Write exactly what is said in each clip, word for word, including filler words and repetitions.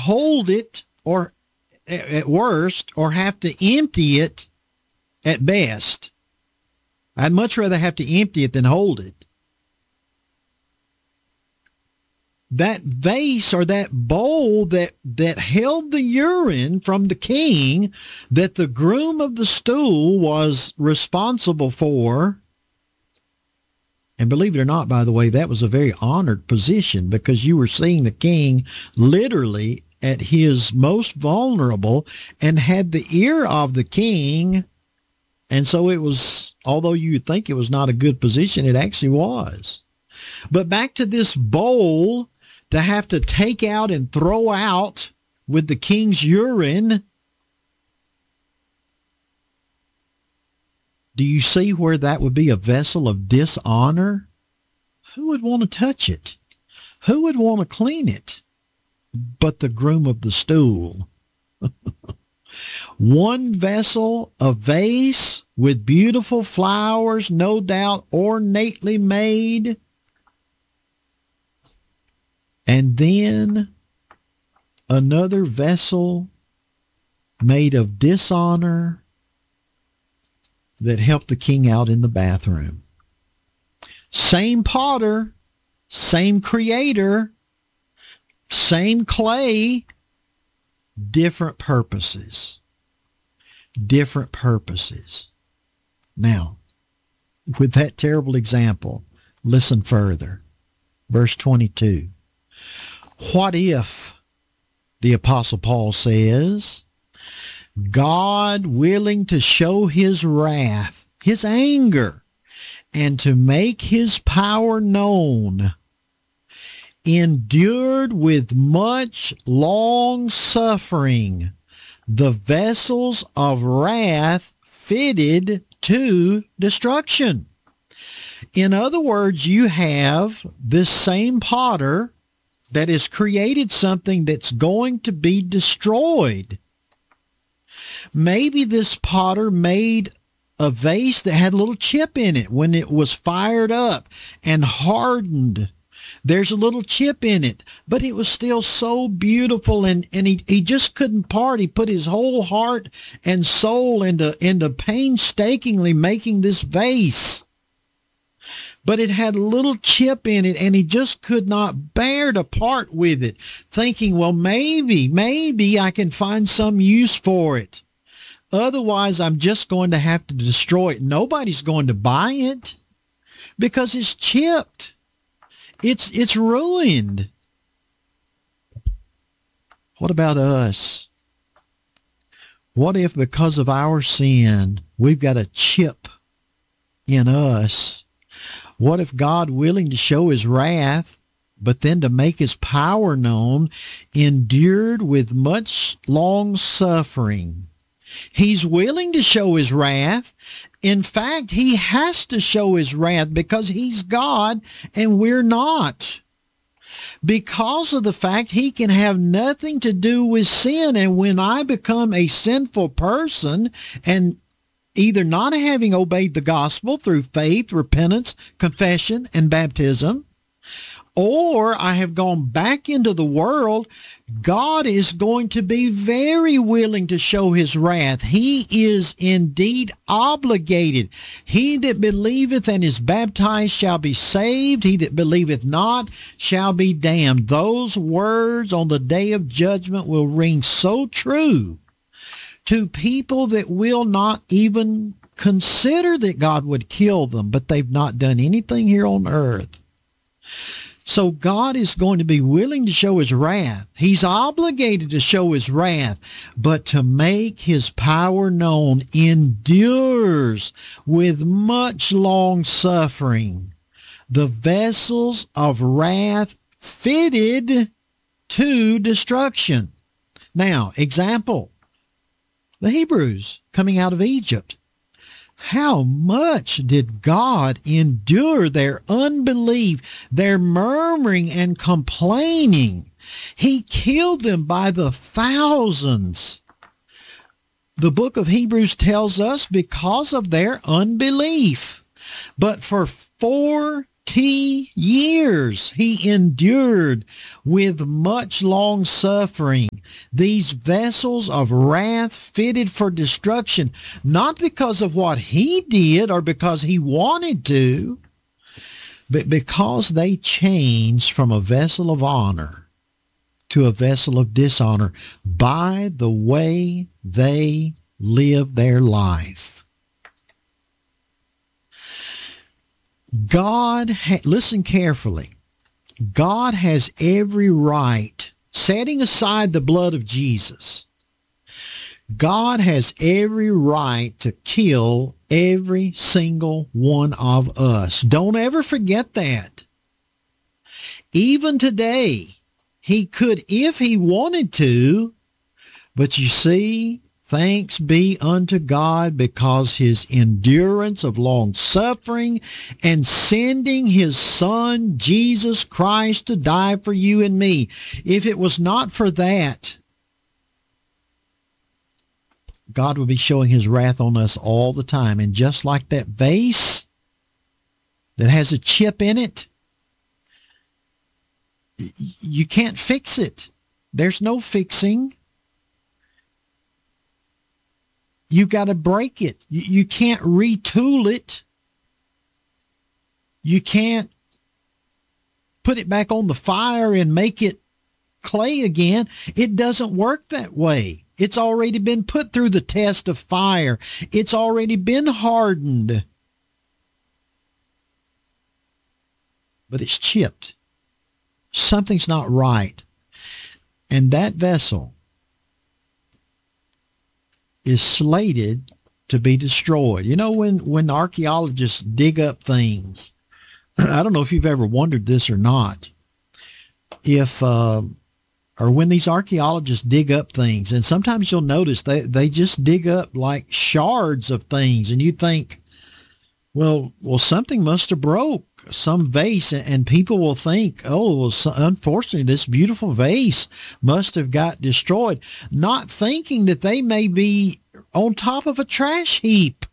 hold it, or at worst, or have to empty it at best. I'd much rather have to empty it than hold it. That vase or that bowl that, that held the urine from the king that the groom of the stool was responsible for. And believe it or not, by the way, that was a very honored position, because you were seeing the king literally at his most vulnerable and had the ear of the king. And so it was, although you would think it was not a good position, it actually was. But back to this bowl to have to take out and throw out with the king's urine. Do you see where that would be a vessel of dishonor? Who would want to touch it? Who would want to clean it? But the groom of the stool. One vessel, a vase with beautiful flowers, no doubt ornately made. And then another vessel made of dishonor that helped the king out in the bathroom. Same potter, same creator, same clay, different purposes. Different purposes. Now, with that terrible example, listen further. Verse twenty-two. What if, the Apostle Paul says, God, willing to show his wrath, his anger, and to make his power known, endured with much long suffering the vessels of wrath fitted to destruction. In other words, you have this same potter that has created something that's going to be destroyed. Maybe this potter made a vase that had a little chip in it when it was fired up and hardened. There's a little chip in it, but it was still so beautiful, and, and he, he just couldn't part. He put his whole heart and soul into, into painstakingly making this vase. But it had a little chip in it, and he just could not bear to part with it, thinking, well, maybe, maybe I can find some use for it. Otherwise, I'm just going to have to destroy it. Nobody's going to buy it because it's chipped. It's, it's ruined. What about us? What if because of our sin, we've got a chip in us? What if God, willing to show his wrath, but then to make his power known, endured with much long suffering? He's willing to show his wrath. In fact, he has to show his wrath because he's God and we're not. Because of the fact he can have nothing to do with sin. And when I become a sinful person and either not having obeyed the gospel through faith, repentance, confession, and baptism, or I have gone back into the world, God is going to be very willing to show his wrath. He is indeed obligated. He that believeth and is baptized shall be saved. He that believeth not shall be damned. Those words on the day of judgment will ring so true to people that will not even consider that God would kill them, but they've not done anything here on earth. So God is going to be willing to show his wrath. He's obligated to show his wrath, but to make his power known endures with much long suffering the vessels of wrath fitted to destruction. Now, example, the Hebrews coming out of Egypt. How much did God endure their unbelief, their murmuring and complaining? He killed them by the thousands. The book of Hebrews tells us because of their unbelief. But for four Forty years he endured with much long suffering these vessels of wrath fitted for destruction, not because of what he did or because he wanted to, but because they changed from a vessel of honor to a vessel of dishonor by the way they lived their life. God, ha- listen carefully, God has every right, setting aside the blood of Jesus, God has every right to kill every single one of us. Don't ever forget that. Even today, he could if he wanted to, but you see, thanks be unto God because his endurance of long suffering and sending his son, Jesus Christ, to die for you and me. If it was not for that, God would be showing his wrath on us all the time. And just like that vase that has a chip in it, you can't fix it. There's no fixing. You got to break it. You, you can't retool it. You can't put it back on the fire and make it clay again. It doesn't work that way. It's already been put through the test of fire. It's already been hardened. But it's chipped. Something's not right. And that vessel is slated to be destroyed. You know, when, when archaeologists dig up things, I don't know if you've ever wondered this or not, if, uh, or when these archaeologists dig up things, and sometimes you'll notice they, they just dig up like shards of things, and you think, well, well, something must have broke, some vase, and people will think, oh, well, so, unfortunately, this beautiful vase must have got destroyed, not thinking that they may be on top of a trash heap,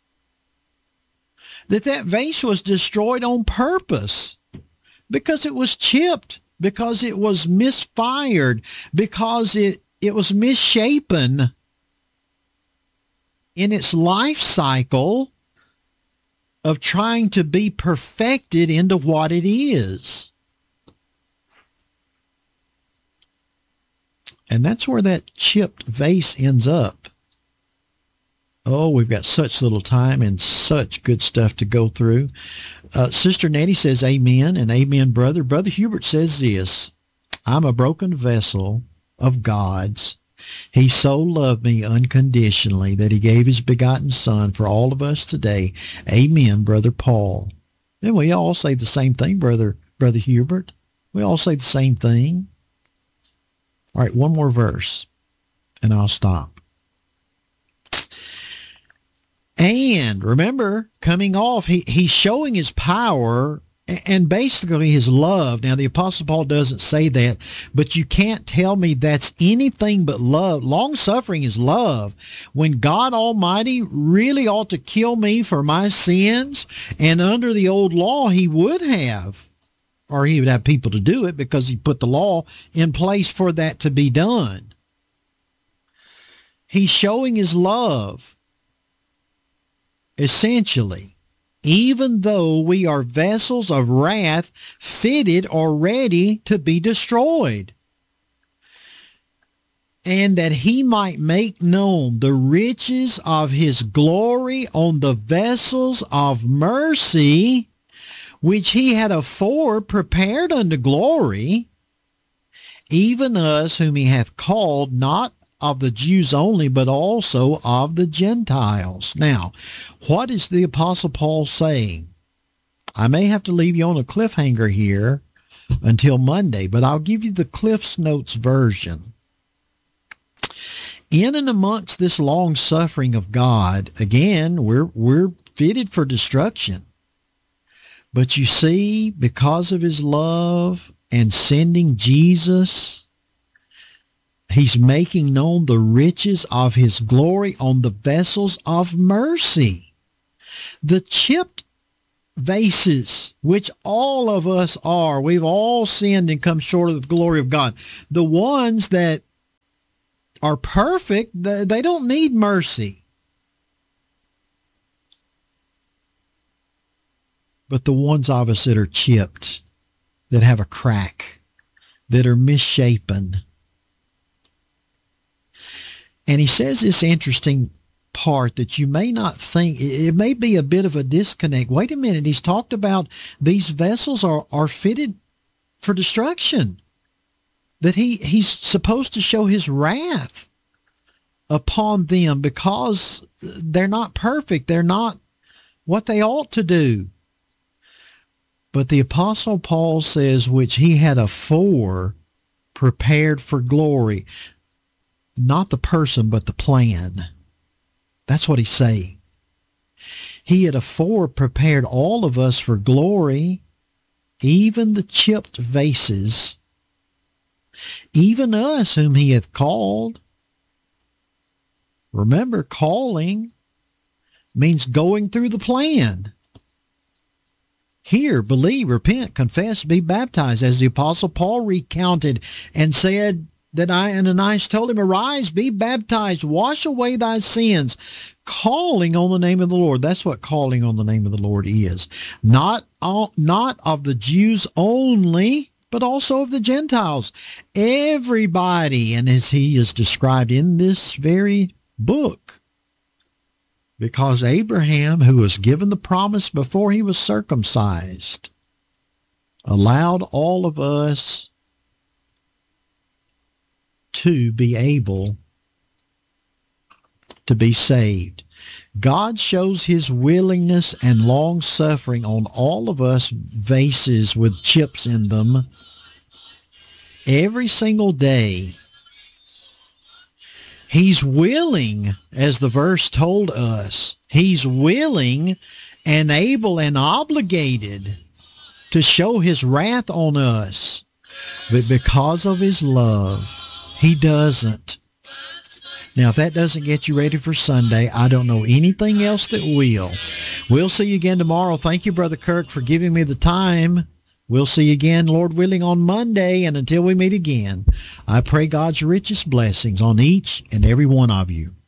that that vase was destroyed on purpose because it was chipped, because it was misfired, because it, it was misshapen in its life cycle of trying to be perfected into what it is. And that's where that chipped vase ends up. Oh, we've got such little time and such good stuff to go through. Uh, Sister Nettie says amen, and amen, brother. Brother Hubert says this, I'm a broken vessel of God's. He so loved me unconditionally that he gave his begotten son for all of us today. Amen, Brother Paul. And we all say the same thing, Brother, Brother Hubert. We all say the same thing. All right, one more verse, and I'll stop. And remember, coming off, he, he's showing his power and basically his love. Now, the Apostle Paul doesn't say that, but you can't tell me that's anything but love. Long-suffering is love. When God Almighty really ought to kill me for my sins, and under the old law, he would have, or he would have people to do it because he put the law in place for that to be done. He's showing his love, essentially. Even though we are vessels of wrath, fitted or ready to be destroyed. And that he might make known the riches of his glory on the vessels of mercy, which he had afore prepared unto glory, even us whom he hath called, not of the Jews only, but also of the Gentiles. Now, what is the Apostle Paul saying? I may have to leave you on a cliffhanger here until Monday, but I'll give you the Cliff's Notes version. In and amongst this long suffering of God, again, we're, we're fitted for destruction. But you see, because of his love and sending Jesus, he's making known the riches of his glory on the vessels of mercy. The chipped vases, which all of us are. We've all sinned and come short of the glory of God. The ones that are perfect, they don't need mercy. But the ones of us that are chipped, that have a crack, that are misshapen. And he says this interesting part that you may not think, it may be a bit of a disconnect. Wait a minute, he's talked about these vessels are, are fitted for destruction. That he, he's supposed to show his wrath upon them because they're not perfect. They're not what they ought to do. But the Apostle Paul says, which he had afore prepared for glory. Not the person, but the plan. That's what he's saying. He had afore prepared all of us for glory, even the chipped vases, even us whom he hath called. Remember, calling means going through the plan. Hear, believe, repent, confess, be baptized, as the Apostle Paul recounted and said that I, Ananias told him, arise, be baptized, wash away thy sins, calling on the name of the Lord. That's what calling on the name of the Lord is. Not, all, not of the Jews only, but also of the Gentiles. Everybody, and as he is described in this very book, because Abraham, who was given the promise before he was circumcised, allowed all of us to be able to be saved. God shows his willingness and long-suffering on all of us vases with chips in them every single day. He's willing, as the verse told us, he's willing and able and obligated to show his wrath on us. But because of his love, he doesn't. Now, if that doesn't get you ready for Sunday, I don't know anything else that will. We'll see you again tomorrow. Thank you, Brother Kirk, for giving me the time. We'll see you again, Lord willing, on Monday. And until we meet again, I pray God's richest blessings on each and every one of you.